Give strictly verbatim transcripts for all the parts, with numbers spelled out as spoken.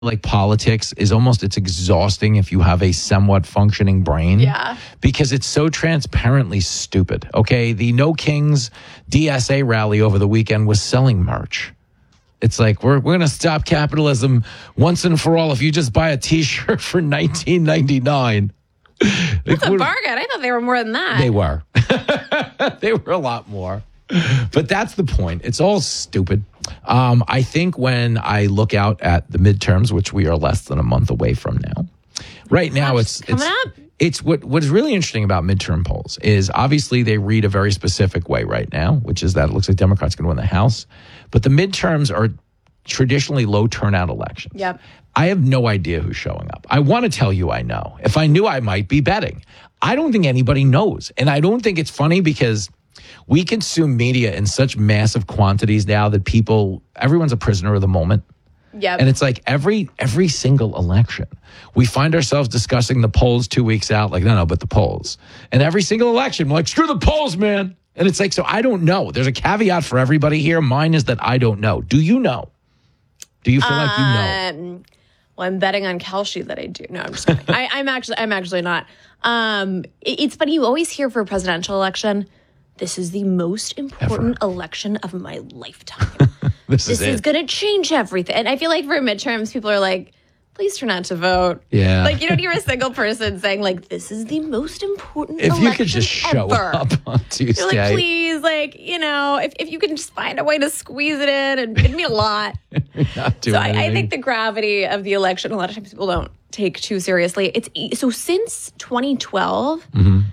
like politics is almost, it's exhausting if you have a somewhat functioning brain. Yeah. Because it's so transparently stupid. Okay. The No Kings D S A rally over the weekend was selling merch. It's like, we're, we're going to stop capitalism once and for all if you just buy a t-shirt for nineteen ninety-nine. That's a bargain. I thought they were more than that. They were. They were a lot more. But that's the point. It's all stupid. Um, I think when I look out at the midterms, which we are less than a month away from now, right now it's coming it's, up. It's what what is really interesting about midterm polls is obviously they read a very specific way right now, which is that it looks like Democrats going to win the House, but the midterms are traditionally low turnout elections. Yep. I have no idea who's showing up. I want to tell you I know. If I knew, I might be betting. I don't think anybody knows, and I don't think it's funny because we consume media in such massive quantities now that people, everyone's a prisoner of the moment. Yeah. And it's like every every single election, we find ourselves discussing the polls two weeks out, like, no, no, but the polls. And every single election, we're like, screw the polls, man. And it's like, so I don't know. There's a caveat for everybody here. Mine is that I don't know. Do you know? Do you feel like you know? Um, well, I'm betting on Kelsey that I do. No, I'm just kidding. I, I'm actually, I'm actually not. Um, it, it's funny. You always hear for a presidential election, this is the most important Ever. election of my lifetime. This, this is, is it. going to change everything. And I feel like for midterms, people are like, please turn out to vote. Yeah. Like, you don't hear a single person saying, like, this is the most important If election you could just show ever. up on Tuesday. You're like, please, like, you know, if, if you can just find a way to squeeze it in, and it'd mean a lot. You're not doing So I, I anything. think the gravity of the election, a lot of times people don't take too seriously. It's e- so since twenty twelve, Mm-hmm.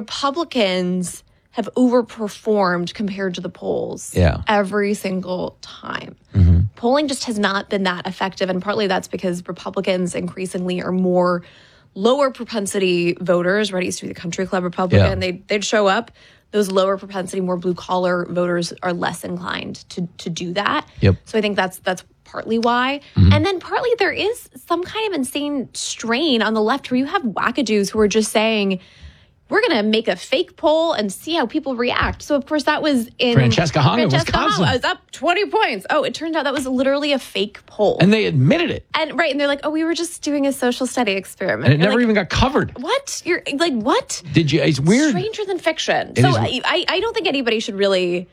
Republicans have overperformed compared to the polls Yeah. every single time. Mm-hmm. Polling just has not been that effective, and partly that's because Republicans increasingly are more lower propensity voters, right? It used to be the country club Republican. Yeah. They, they'd show up. Those lower propensity, more blue collar voters are less inclined to to do that. Yep. So I think that's that's partly why. Mm-hmm. And then partly there is some kind of insane strain on the left where you have wackadoos who are just saying, we're going to make a fake poll and see how people react. So, of course, that was in Francesca Hong in Francesca Wisconsin. Hong. I was up twenty points. Oh, it turned out that was literally a fake poll. And they admitted it. And right, and they're like, "Oh, we were just doing a social study experiment." And it You're never like, even got covered. What? You're like, what? Did you? It's weird. Stranger than fiction. It so is- I, I I don't think anybody should really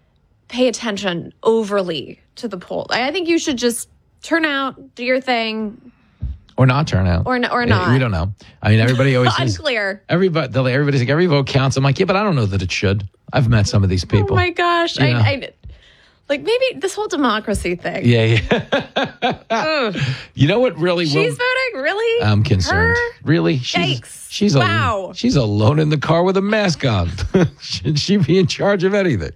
pay attention overly to the poll. I, I think you should just turn out, do your thing, Or not turn out. or n- or Eh, not. We don't know. I mean, everybody always says, Unclear. everybody, they'll- everybody's like, every vote counts. I'm like, yeah, but I don't know that it should. I've met some of these people. Oh my gosh! You I, know. I like maybe this whole democracy thing. Yeah, yeah. Ugh. You know what really She's will? voting, really? I'm concerned. Her? Really? She's, Yikes. She's Wow. A, she's alone in the car with a mask on. Should she be in charge of anything?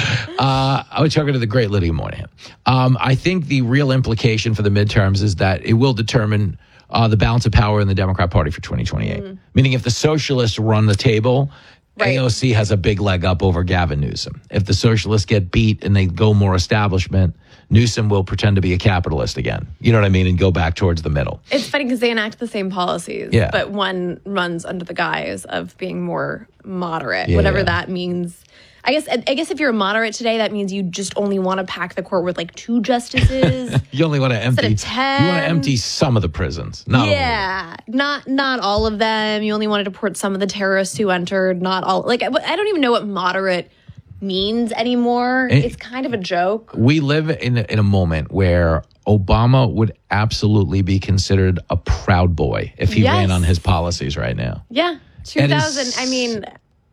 Uh, I was talking to the great Lydia Moynihan. Um, I think the real implication for the midterms is that it will determine uh, the balance of power in the Democrat Party for twenty twenty-eight. Mm. Meaning if the socialists run the table, Right. A O C has a big leg up over Gavin Newsom. If the socialists get beat and they go more establishment, Newsom will pretend to be a capitalist again. You know what I mean? And go back towards the middle. It's funny because they enact the same policies, Yeah. but one runs under the guise of being more moderate, Yeah, whatever yeah. that means. I guess I guess if you're a moderate today, that means you just only want to pack the court with like two justices. You only want to empty. of ten. You want to empty some of the prisons, not all of them. yeah, not not all of them. You only want to deport some of the terrorists who entered, not all. Like I, I don't even know what moderate means anymore. It- it's kind of a joke. We live in a, in a moment where Obama would absolutely be considered a proud boy if he Yes. ran on his policies right now. Yeah, two It is thousand. I mean,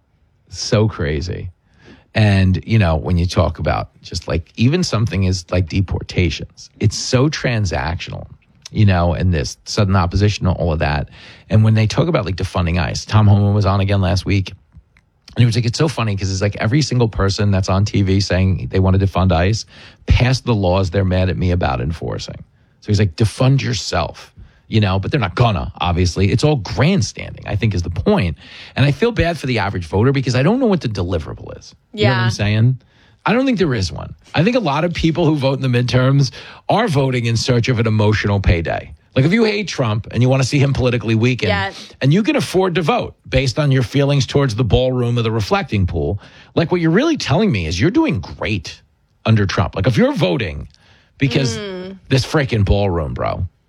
So crazy. And, you know, when you talk about just like even something is like deportations, it's so transactional, you know, and this sudden opposition to all of that. And when they talk about like defunding ICE, Tom Homan was on again last week. And he was like, it's so funny because it's like every single person that's on T V saying they want to defund ICE passed the laws they're mad at me about enforcing. So he's like, defund yourself. You know, but they're not gonna, obviously. It's all grandstanding, I think is the point. And I feel bad for the average voter because I don't know what the deliverable is. You know what Yeah. I'm saying? I don't think there is one. I think a lot of people who vote in the midterms are voting in search of an emotional payday. Like if you hate Trump and you want to see him politically weakened, Yeah. and you can afford to vote based on your feelings towards the ballroom or the reflecting pool, like what you're really telling me is you're doing great under Trump. Like if you're voting because this freaking ballroom, bro,